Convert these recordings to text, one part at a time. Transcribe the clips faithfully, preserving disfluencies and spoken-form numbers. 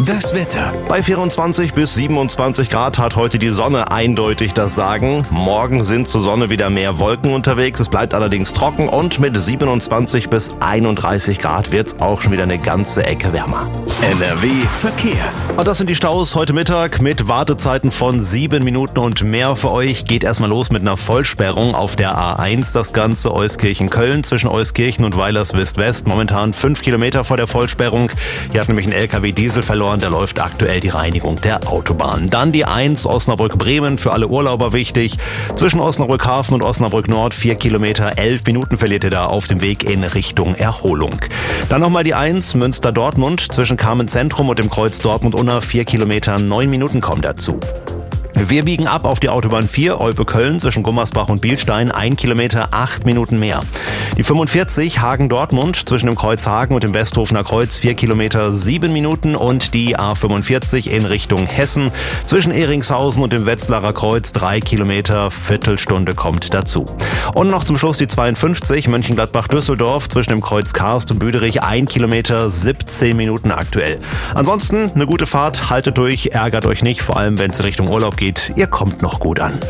Das Wetter. Bei vierundzwanzig bis siebenundzwanzig Grad hat heute die Sonne eindeutig das Sagen. Morgen sind zur Sonne wieder mehr Wolken unterwegs. Es bleibt allerdings trocken und mit siebenundzwanzig bis einunddreißig Grad wird's auch schon wieder eine ganze Ecke wärmer. N R W Verkehr. Und das sind die Staus heute Mittag mit Wartezeiten von sieben Minuten und mehr für euch. Geht erstmal los mit einer Vollsperrung auf der A eins. Das Ganze Euskirchen-Köln zwischen Euskirchen und Weilerswist-West. Momentan fünf Kilometer vor der Vollsperrung. Hier hat nämlich ein L K W Diesel verloren. Da läuft aktuell die Reinigung der Autobahn. Dann die eins Osnabrück-Bremen, für alle Urlauber wichtig. Zwischen Osnabrück-Hafen und Osnabrück-Nord vier Kilometer, elf Minuten verliert ihr da auf dem Weg in Richtung Erholung. Dann nochmal die eins Münster-Dortmund, zwischen Carmen-Zentrum und dem Kreuz Dortmund-Unna vier Kilometer, neun Minuten kommen dazu. Wir biegen ab auf die Autobahn vier, Olpe-Köln zwischen Gummersbach und Bielstein, ein Kilometer, acht Minuten mehr. Die fünfundvierzig Hagen-Dortmund zwischen dem Kreuz Hagen und dem Westhofener Kreuz, vier Kilometer, sieben Minuten. Und die A fünfundvierzig in Richtung Hessen zwischen Ehringshausen und dem Wetzlarer Kreuz, drei Kilometer, Viertelstunde kommt dazu. Und noch zum Schluss die zweiundfünfzig Mönchengladbach-Düsseldorf zwischen dem Kreuz Karst und Büderich, ein Kilometer, siebzehn Minuten aktuell. Ansonsten eine gute Fahrt, haltet durch, ärgert euch nicht, vor allem wenn es in Richtung Urlaub geht. Ihr kommt noch gut an.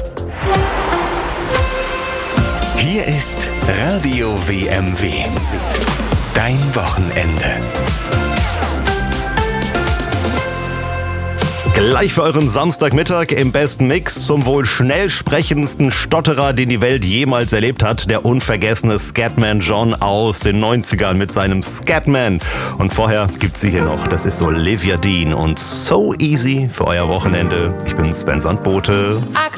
Hier ist Radio W M W. Dein Wochenende. Gleich für euren Samstagmittag im besten Mix zum wohl schnell sprechendsten Stotterer, den die Welt jemals erlebt hat. Der unvergessene Scatman John aus den neunzigern mit seinem Scatman. Und vorher gibt's sie hier noch. Das ist Olivia Dean und So Easy für euer Wochenende. Ich bin Sven Sandbote.